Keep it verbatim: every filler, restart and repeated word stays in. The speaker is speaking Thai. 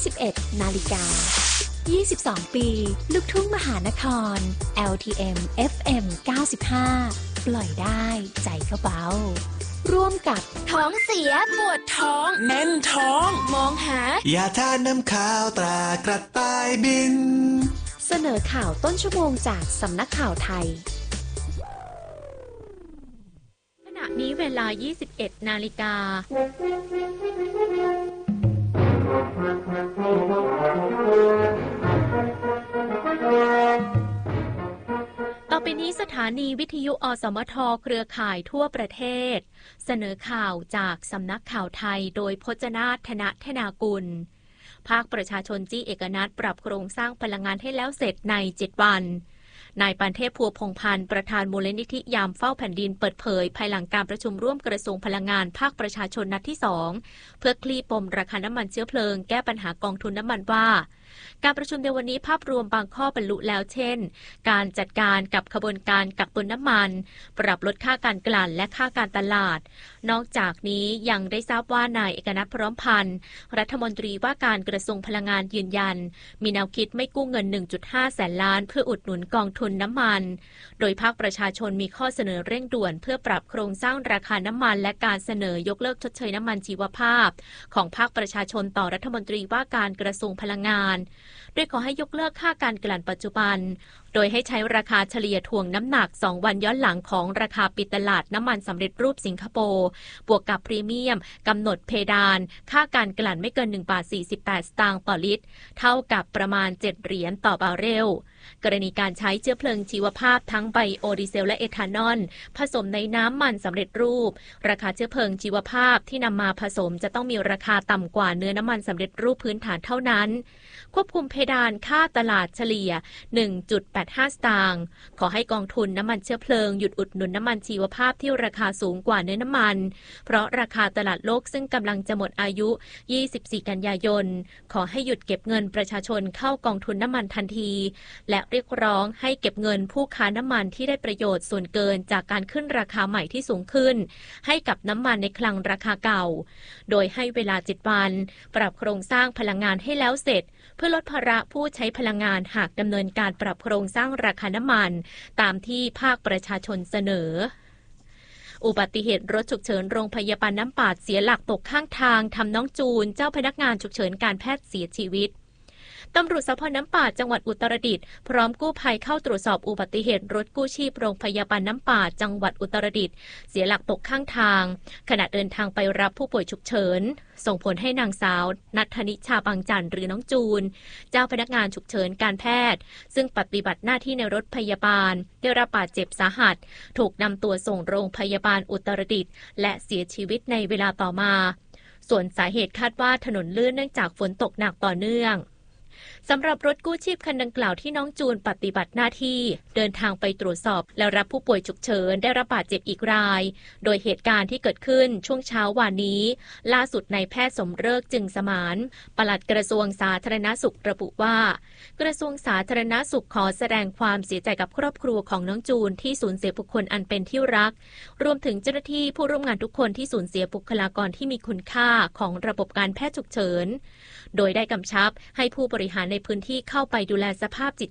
สิบเอ็ด นาฬิกา ยี่สิบสอง ปี ลูกทุ่งมหานคร แอล ที เอ็ม เอฟ เอ็ม เก้าสิบห้า ปล่อยได้ใจก็เบาร่วมกับท้องเสียปวดท้องแน่นท้องมองหายาทานน้ำข้าวตรากระต่ายบินเสนอข่าวต้นชั่วโมงจากสำนักข่าวไทยขณะนี้เวลา ยี่สิบเอ็ด นาฬิกาต่อไปนี้สถานีวิทยุอสมทเครือข่ายทั่วประเทศเสนอข่าวจากสำนักข่าวไทยโดยพจนาถ ธนธนากุลภาคประชาชนจี้เอกนัทปรับโครงสร้างพลังงานให้แล้วเสร็จในเจ็ดวันนายปานเทพพัวพงษ์พันธ์ประธานมูลนิธิยามเฝ้าแผ่นดินเปิดเผยภายหลังการประชุมร่วมกระทรวงพลังงานภาคประชาชนนัดที่สองเพื่อคลี่ปมราคาน้ำมันเชื้อเพลิงแก้ปัญหากองทุนน้ำมันว่าการประชุมในวันนี้ภาพรวมบางข้อบรรลุแล้วเช่นการจัดการกับขบวนการกักตุนน้ำมันปรับลดค่าการกลั่นและค่าการตลาดนอกจากนี้ยังได้ทราบว่านายเอกนัทพร้อมพันธ์รัฐมนตรีว่าการกระทรวงพลังงานยืนยันมีแนวคิดไม่กู้เงิน หนึ่งจุดห้า แสนล้านเพื่ออุดหนุนกองทุนน้ำมันโดยภาคประชาชนมีข้อเสนอเร่งด่วนเพื่อปรับโครงสร้างราคาน้ำมันและการเสนอยกเลิกชดเชยน้ำมันชีวภาพของภาคประชาชนต่อรัฐมนตรีว่าการกระทรวงพลังงานโดยขอให้ยกเลิกค่าการกลั่นปัจจุบันโดยให้ใช้ราคาเฉลี่ยถ่วงน้ำหนักสองวันย้อนหลังของราคาปิดตลาดน้ำมันสำเร็จรูปสิงคโปร์บวกกับพรีเมียมกำหนดเพดานค่าการกลั่นไม่เกินหนึ่งบาทสี่สิบแปดสตางค์ต่อลิตรเท่ากับประมาณเจ็ดเหรียญต่อบาร์เรลกรณีการใช้เชื้อเพลิงชีวภาพทั้งไบโอดีเซลและเอทานอลผสมในน้ำมันสำเร็จรูปราคาเชื้อเพลิงชีวภาพที่นำมาผสมจะต้องมีราคาต่ำกว่าเนื้อน้ำมันสำเร็จรูปพื้นฐานเท่านั้นควบคุมเพดานค่าตลาดเฉลี่ย หนึ่งจุดแปดห้า สตางค์ขอให้กองทุนน้ำมันเชื้อเพลิงหยุดอุดหนุนน้ำมันชีวภาพที่ราคาสูงกว่าเนื้อน้ำมันเพราะราคาตลาดโลกซึ่งกำลังจะหมดอายุยี่สิบสี่กันยายนขอให้หยุดเก็บเงินประชาชนเข้ากองทุนน้ำมันทันทีและเรียกร้องให้เก็บเงินผู้ค้าน้ำมันที่ได้ประโยชน์ส่วนเกินจากการขึ้นราคาใหม่ที่สูงขึ้นให้กับน้ำมันในคลังราคาเก่าโดยให้เวลาเจ็ดวันปรับโครงสร้างพลังงานให้แล้วเสร็จเพื่อลดภาระผู้ใช้พลังงานหากดำเนินการปรับโครงสร้างราคาน้ำมันตามที่ภาคประชาชนเสนออุบัติเหตุรถฉุกเฉินโรงพยาบาลน้ำปาดเสียหลักตกข้างทางทำน้องจูนเจ้าพนักงานฉุกเฉินการแพทย์เสียชีวิตตำรวจสพน้ำปาดจังหวัดอุตรดิตถ์พร้อมกู้ภัยเข้าตรวจสอบอุบัติเหตุรถกู้ชีพโรงพยาบาลน้ำปาดจังหวัดอุตรดิตถ์เสียหลักตกข้างทางขณะเดินทางไปรับผู้ป่วยฉุกเฉินส่งผลให้นางสาวณัฐนิชาบางจันทร์หรือน้องจูนเจ้าพนักงานฉุกเฉินการแพทย์ซึ่งปฏิบัติหน้าที่ในรถพยาบาลได้รับบาดเจ็บสาหัสถูกนำตัวส่งโรงพยาบาลอุตรดิตถ์และเสียชีวิตในเวลาต่อมาส่วนสาเหตุคาดว่าถนนลื่นเนื่องจากฝนตกหนักต่อเนื่องสำหรับรถกู้ชีพคันดังกล่าวที่น้องจูนปฏิบัติหน้าที่เดินทางไปตรวจสอบและรับผู้ป่วยฉุกเฉินได้รับบาดเจ็บอีกรายโดยเหตุการณ์ที่เกิดขึ้นช่วงเช้าวานนี้ล่าสุดนายแพทย์สมฤกษ์จึงสมานปลัดกระทรวงสาธารณสุขระบุว่ากระทรวงสาธารณสุขขอแสดงความเสียใจกับครอบครัวของน้องจูนที่สูญเสียบุคคลอันเป็นที่รักรวมถึงเจ้าหน้าที่ผู้ร่วมงานทุกคนที่สูญเสียบุคลากรที่มีคุณค่าของระบบการแพทย์ฉุกเฉินโดยได้กำชับให้ผู้บริหารในพื้นที่เข้าไปดูแลสภาพจิต